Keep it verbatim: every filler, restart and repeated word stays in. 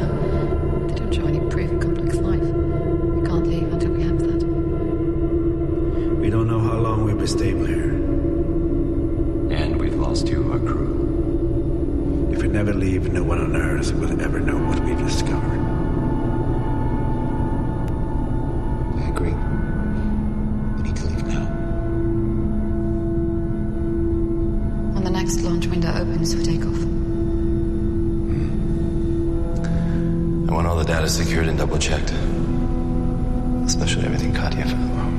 They don't show any proof of complex life. We can't leave until we have that. We don't know how long we'll be stable here. And we've lost you, our crew. If we never leave, no one on Earth will ever know what we've discovered. I agree. We need to leave now. When the next launch window opens for takeoff. I want all the data secured and double-checked. Especially everything Katya found.